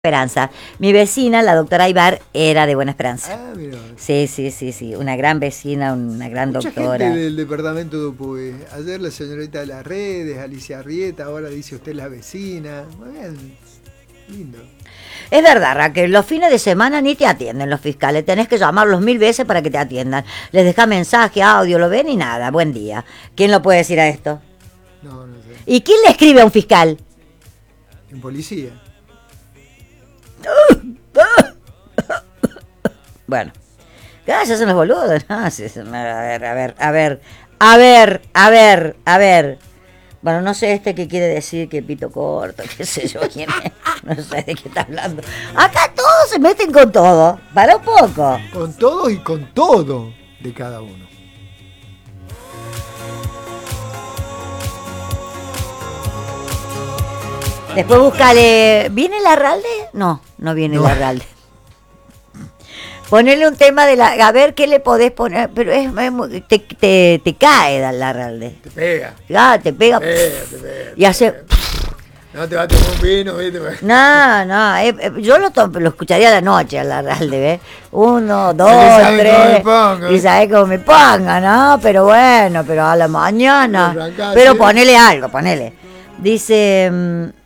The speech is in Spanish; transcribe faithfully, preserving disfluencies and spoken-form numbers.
Esperanza. Mi vecina, la doctora Aybar, era de Buena Esperanza. Ah, mira. Sí, sí, sí, sí. Una gran vecina, una gran Mucha doctora. gente del departamento de Dupuy. Ayer la señorita de las redes, Alicia Arrieta, ahora dice usted la vecina. Muy bien. Lindo. Es verdad, Raquel, los fines de semana ni te atienden los fiscales. Tenés que llamarlos mil veces para que te atiendan. Les deja mensaje, audio, lo ven y nada. Buen día. ¿Quién lo puede decir a esto? No, no sé. ¿Y quién le escribe a un fiscal? En policía. Bueno, gracias a los boludos. No, sí, a ver, a ver, a ver, a ver, a ver, a ver. Bueno, no sé este qué quiere decir, que pito corto, qué sé yo quién es. No sé de qué está hablando. Acá todos se meten con todo. Para un poco. Con todo y con todo de cada uno. Después búscale. ¿Viene la Larralde? No, no viene No. la Larralde. Ponele un tema de la. A ver qué le podés poner. Pero es, es muy- te, te, te cae la Larralde. Te pega. Ah, te pega. Te pega, te pega. Y hace. No te va a tomar un vino, ¿viste? No, no, eh, eh, yo lo, to- lo escucharía a la noche a la Larralde, ¿ves? Uno, dos, Porque sabe tres. cómo me pongo. Y sabés cómo me ponga, ¿no? Pero bueno, pero a la mañana. Arrancá, Pero ¿sí? ponele algo, ponele. Dice. mm,